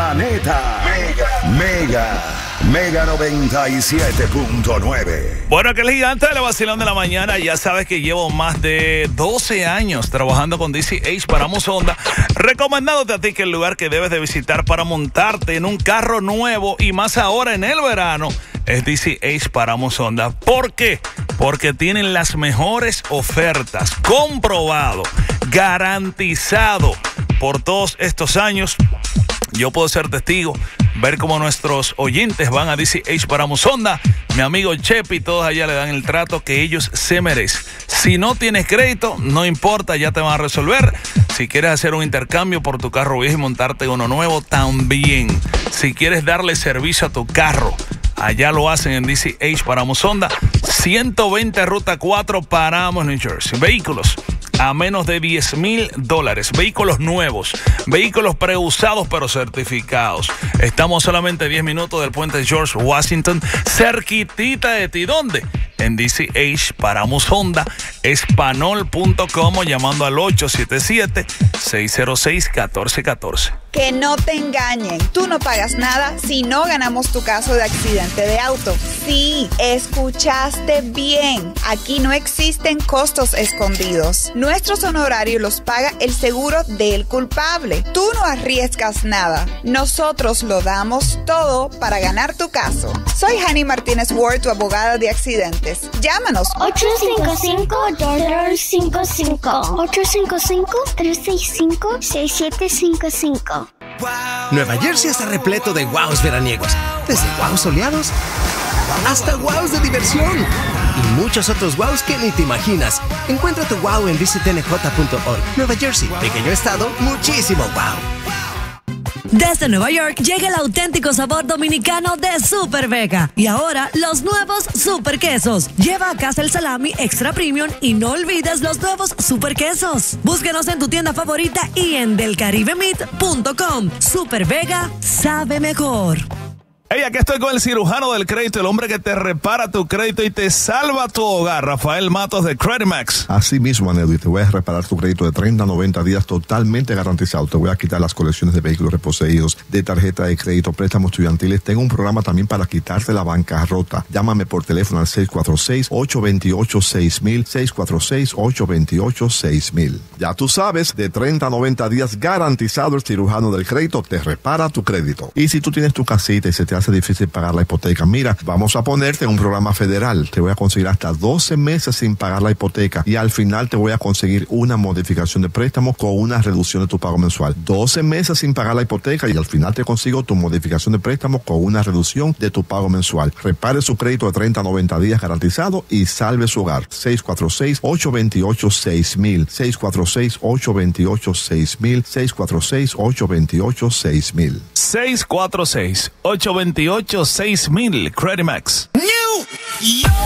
Mega 97.9. Bueno, que el gigante de la vacilón de la mañana, ya sabes que llevo más de 12 años trabajando con DCH Paramos Honda, recomendándote a ti que el lugar que debes de visitar para montarte en un carro nuevo y más ahora en el verano es DCH Paramos Honda. ¿Por qué? Porque tienen las mejores ofertas, comprobado, garantizado por todos estos años. Yo puedo ser testigo, ver cómo nuestros oyentes van a DCH Paramos Honda. Mi amigo Chepi, todos allá le dan el trato que ellos se merecen. Si no tienes crédito, no importa, ya te van a resolver. Si quieres hacer un intercambio por tu carro viejo y montarte uno nuevo, también. Si quieres darle servicio a tu carro, allá lo hacen en DCH Paramos Honda. 120 Ruta 4, Paramos, New Jersey. Vehículos a menos de $10,000. Vehículos nuevos, vehículos preusados pero certificados. Estamos solamente 10 minutos del puente George Washington, cerquitita de ti. ¿Dónde? En DCH Paramos Honda, espanol.com, llamando al 877-606-1414. Que no te engañen, tú no pagas nada si no ganamos tu caso de accidente de auto. Sí, escuchaste bien, aquí no existen costos escondidos. Nuestros honorarios los paga el seguro del culpable. Tú no arriesgas nada, nosotros lo damos todo para ganar tu caso. Soy Hani Martínez Ward, tu abogada de accidentes. Llámanos 855-DOLLAR55 855-365-6755. Nueva Jersey está repleto de wows veraniegos, desde wows soleados hasta wows de diversión y muchos otros wows que ni te imaginas. Encuentra tu wow en visitnj.org. Nueva Jersey, pequeño estado, muchísimo wow. Desde Nueva York llega el auténtico sabor dominicano de Super Vega. Y ahora, los nuevos Super Quesos. Lleva a casa el salami extra premium y no olvides los nuevos Super Quesos. Búsquenos en tu tienda favorita y en delcaribemeat.com. Super Vega sabe mejor. Hey, aquí estoy con el cirujano del crédito, el hombre que te repara tu crédito y te salva tu hogar, Rafael Matos de CreditMax. Así mismo, Anelio, te voy a reparar tu crédito de 30 a 90 días totalmente garantizado. Te voy a quitar las colecciones de vehículos reposeídos, de tarjeta de crédito, préstamos estudiantiles. Tengo un programa también para quitarte la bancarrota. Llámame por teléfono al 646-828-6000, 646-828-6000. Ya tú sabes, de 30 a 90 días garantizado, el cirujano del crédito te repara tu crédito. Y si tú tienes tu casita y se te hace difícil pagar la hipoteca, mira, vamos a ponerte en un programa federal. Te voy a conseguir hasta 12 meses sin pagar la hipoteca y al final te voy a conseguir una modificación de préstamo con una reducción de tu pago mensual. 12 meses sin pagar la hipoteca y al final te consigo tu modificación de préstamo con una reducción de tu pago mensual. Repare su crédito de 30 a 90 días garantizado y salve su hogar. 646-828-6000, 646-828-6000, 646-828-6000. 646-828-6000, CreditMax. New York.